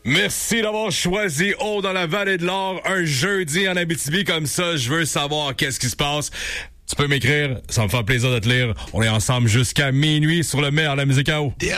Merci d'avoir choisi Haut dans la Vallée de l'Or un jeudi en Abitibi comme ça. Je veux savoir qu'est-ce qui se passe. Tu peux m'écrire, ça me fait plaisir de te lire. On est ensemble jusqu'à minuit sur le meilleur de la musique à eau.